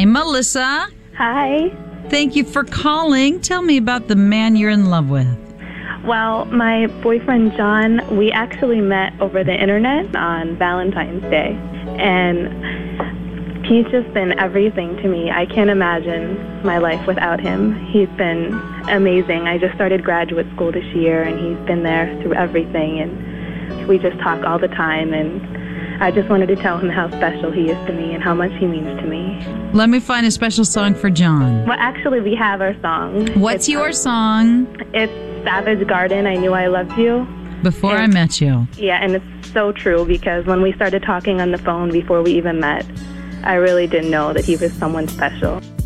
Melissa. Hi. Thank you for calling. Tell me about the man you're in love with. Well, my boyfriend John, we actually met over the internet on Valentine's Day, and he's just been everything to me. I can't imagine my life without him. He's been amazing. I just started graduate school this year, and he's been there through everything, and we just talk all the time, and I just wanted to tell him how special he is to me and how much he means to me. Let me find a special song for John. Well, actually, we have our song. What's your song? It's Savage Garden, I Knew I Loved You. Before I Met You. Yeah, and it's so true because when we started talking on the phone before we even met, I really didn't know that he was someone special.